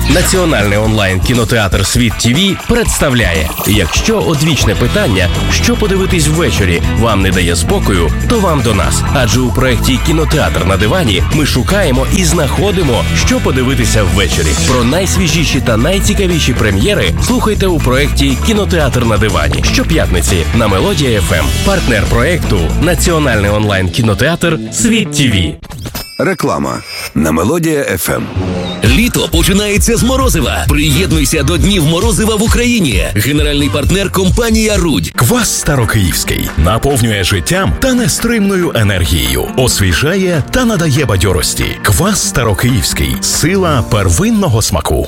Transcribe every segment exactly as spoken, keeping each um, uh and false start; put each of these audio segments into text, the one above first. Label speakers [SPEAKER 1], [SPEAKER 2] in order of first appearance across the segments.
[SPEAKER 1] Національний онлайн-кінотеатр «Світ ТВ» представляє: якщо одвічне питання, що подивитись ввечері, вам не дає спокою, то вам до нас. Адже у проєкті «Кінотеатр на дивані» ми шукаємо і знаходимо, що подивитися ввечері. Про найсвіжіші та найцікавіші прем'єри слухайте у проєкті «Кінотеатр на дивані» щоп'ятниці на Мелодія еф ем. Партнер проєкту – Національний онлайн-кінотеатр «Світ ТВ».
[SPEAKER 2] Реклама на Мелодія еф ем.
[SPEAKER 3] Літо починається з морозива. Приєднуйся до Днів морозива в Україні. Генеральний партнер – компанія «Рудь».
[SPEAKER 4] Квас Старокиївський наповнює життям та нестримною енергією, освіжає та надає бадьорості. Квас Старокиївський – сила первинного смаку.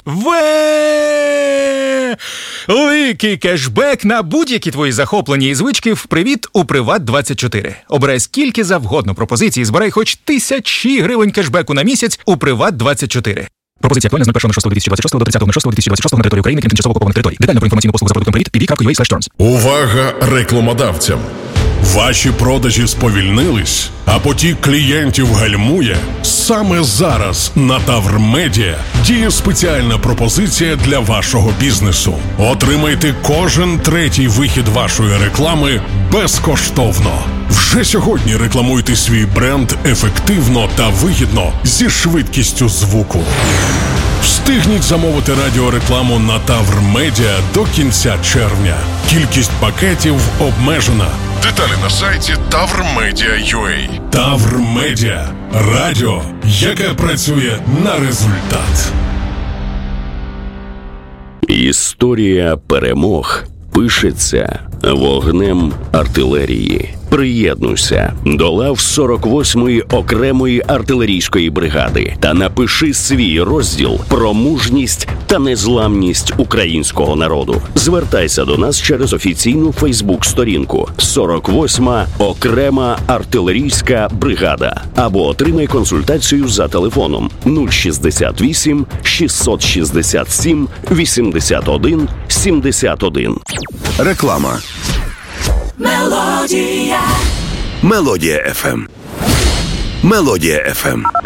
[SPEAKER 5] Ве! Великий кешбек на будь-які твої захоплені і звички в «Привіт» у Приват двадцять чотири. Обирай скільки завгодно пропозицій, збирай хоч тисячі гривень кешбеку на місяць у Приват двадцять чотири. Пропозиція актуальна з першого шостого дві тисячі двадцять шостого до тридцятого шостого дві тисячі двадцять шостого на території України, крім тимчасово окупованих територій. Детально про інформаційну послугу за продуктом «Привіт» пі ві крапка ю а слеш термс.
[SPEAKER 6] Увага рекламодавцям! Ваші продажі сповільнились, а потік клієнтів гальмує? Саме зараз на Тавр Медіа діє спеціальна пропозиція для вашого бізнесу. Отримайте кожен третій вихід вашої реклами безкоштовно. Вже сьогодні рекламуйте свій бренд ефективно та вигідно зі швидкістю звуку. Встигніть замовити радіорекламу на Тавр Медіа до кінця червня. Кількість пакетів обмежена. Деталі на сайті тавр медіа крапка ю а. Тавр Медіа. Радіо, яке працює на результат.
[SPEAKER 7] Історія перемог пишеться вогнем артилерії. Приєднуйся до лав сорок восьмої окремої артилерійської бригади та напиши свій розділ про мужність та незламність українського народу. Звертайся до нас через офіційну фейсбук-сторінку сорок восьма окрема артилерійська бригада або отримай консультацію за телефоном нуль шістдесят вісім шістсот шістдесят сім вісімдесят один сімдесят один.
[SPEAKER 2] Реклама.
[SPEAKER 8] Мелодія.
[SPEAKER 2] Мелодія еф ем. Мелодія еф ем.